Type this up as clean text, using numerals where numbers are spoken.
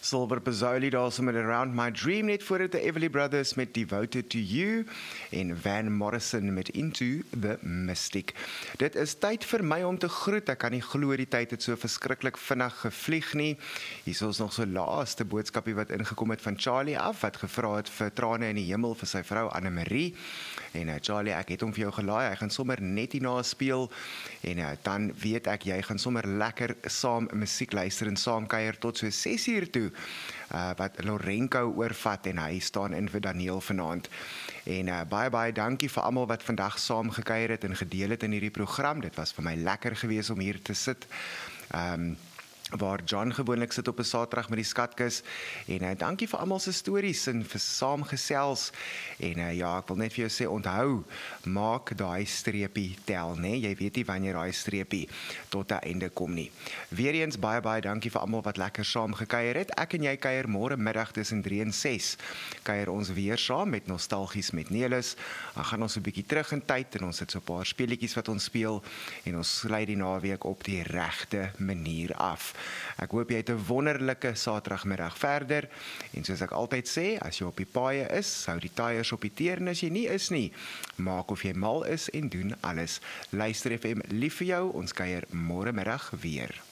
Silver Pizzoli daar so met Around My Dream, net voor het de Everly Brothers met Devoted to You en Van Morrison met Into the Mystic. Dit is tyd vir my om te groet. Ek kan nie glo die tyd het so verskriklik vinnig gevlieg nie. Hier is ons nog so laaste boodskapie wat ingekom het van Charlie af, wat gevra het vir trane in die hemel vir sy vrou Annemarie. En Charlie, ek het hom vir jou gelaai, hy gaan sommer net hierna speel, en dan weet ek, jy gaan sommer lekker saam musiek luister en saam kuier tot so 6 uur toe, wat Lorenko oorvat, en hy staan in vir Daniel vanaand. En baie dankie vir almal wat vandag saam gekuier het en gedeel het in hierdie program. Dit was vir my lekker gewees om hier te sit. Waar John gewoonlik sit op 'n Saterdag met die skatkis, en dankie vir almal se stories en vir saamgesels, en ja, ek wil net vir jou sê, onthou, maak daai streepie tel, né? Jy weet nie wanneer daai streepie tot 'n einde kom nie. Weereens baie dankie vir almal wat lekker saam gekuier het. Ek en jy kuier môre middag tussen 3 en 6. Kuier ons weer saam met Nostalgies met Nelis. Dan gaan ons 'n bietjie terug in tyd en ons het so 'n paar speletjies wat ons speel, en ons sluit die naweek op die regte manier af. Ek hoop jy het 'n wonderlike Saterdagmiddag verder, en soos ek altyd sê, as jy op die paaie is, hou die tyres op die teer, en as jy nie is nie, maak of jy mal is en doen alles. Luister FM lief vir jou, ons kuier môre middag weer.